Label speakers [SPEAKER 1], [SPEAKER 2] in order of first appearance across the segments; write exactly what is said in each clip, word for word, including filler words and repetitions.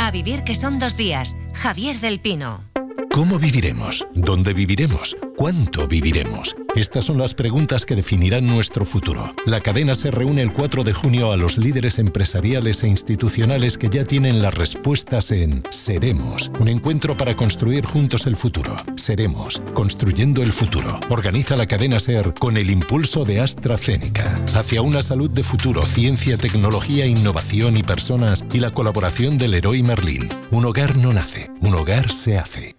[SPEAKER 1] A vivir que son dos días. Javier del Pino.
[SPEAKER 2] ¿Cómo viviremos? ¿Dónde viviremos? ¿Cuánto viviremos? Estas son las preguntas que definirán nuestro futuro. La cadena se reúne el cuatro de junio a los líderes empresariales e institucionales que ya tienen las respuestas en Seremos, un encuentro para construir juntos el futuro. Seremos, construyendo el futuro. Organiza la cadena SER con el impulso de AstraZeneca. Hacia una salud de futuro, ciencia, tecnología, innovación y personas, y la colaboración del Leroy Merlin. Un hogar no nace, un hogar se hace.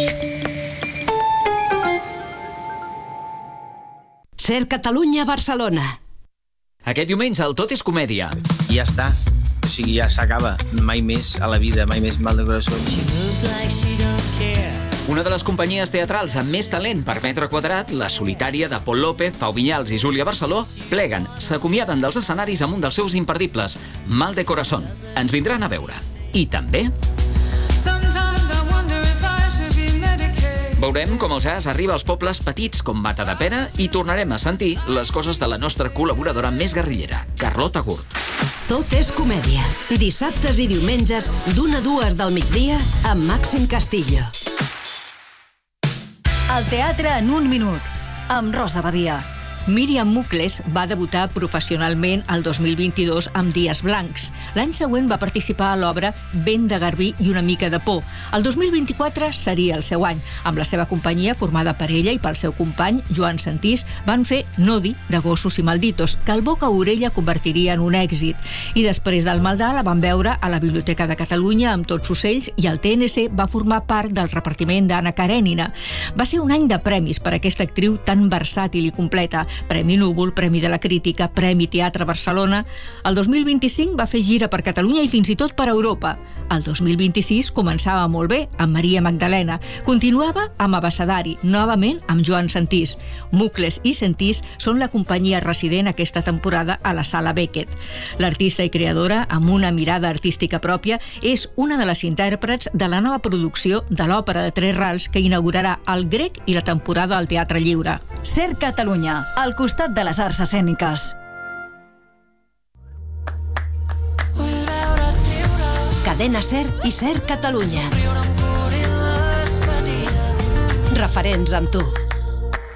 [SPEAKER 3] SER Catalunya, Barcelona.
[SPEAKER 4] Aquest diumenge el Tot és comèdia.
[SPEAKER 5] I ja està. O sigui, ja s'acaba. Mai més a la vida, mai més mal de corazón.
[SPEAKER 4] Una de les companyies teatrals amb més talent per metre quadrat, la solitària de Pol López, Pau Vinyals i Júlia Barceló, pleguen, s'acomiaden dels escenaris amb un dels seus imperdibles, Mal de corazón. Ens vindran a veure. I també veurem com el jazz arriba als pobles petits com Mata de Pera i tornarem a sentir les coses de la nostra col·laboradora més guerrillera, Carlota Gurt.
[SPEAKER 3] Tot és comèdia. Dissabtes i diumenges, d'una a dues del migdia, amb Màxim Castillo.
[SPEAKER 6] El teatre en un minut, amb Rosa Badia. Míriam Mucles va debutar professionalment el dos mil vint-i-dos amb Dies Blancs. L'any següent va participar a l'obra Vent de garbí i una mica de por. El dos mil vint-i-quatre seria el seu any. Amb la seva companyia, formada per ella i pel seu company, Joan Santís, van fer Nodi, de gossos i malditos, que al boca a orella convertiria en un èxit. I després del Maldà la van veure a la Biblioteca de Catalunya amb Tots ocells i el T N C va formar part del repartiment d'Anna Karenina. Va ser un any de premis per a aquesta actriu tan versàtil i completa. Premi Núvol, Premi de la Crítica, Premi Teatre Barcelona. El dos mil vint-i-cinc va fer gira per Catalunya i fins i tot per Europa. El dos mil vint-i-sis començava molt bé, amb Maria Magdalena. Continuava amb Abecedari, novament amb Joan Santís. Mucles i Santís són la companyia resident aquesta temporada a la Sala Beckett. L'artista i creadora, amb una mirada artística pròpia, és una de les intèrprets de la nova producció de l'òpera de Tres Rals que inaugurarà el Grec i la temporada al Teatre Lliure. SER Catalunya, al costat de les arts escèniques.
[SPEAKER 3] Cadena SER i SER Catalunya. Referents amb tu.